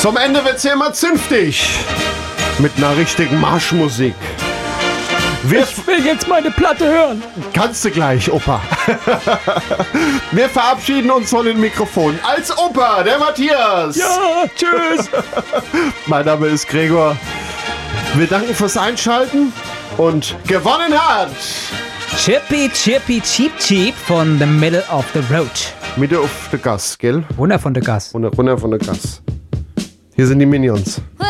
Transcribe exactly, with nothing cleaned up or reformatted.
Zum Ende wird's hier immer zünftig. Mit einer richtigen Marschmusik. Wir Ich will jetzt meine Platte hören. Kannst du gleich, Opa. Wir verabschieden uns von den Mikrofonen. Als Opa, der Matthias. Ja, tschüss. Mein Name ist Gregor. Wir danken fürs Einschalten und gewonnen hat Chippy Chippy Cheap Cheap von The Middle of the Road. Mitte auf der Gas, gell? Wunder von der Gas. Runter, runter von der Gas. Hier sind die Minions.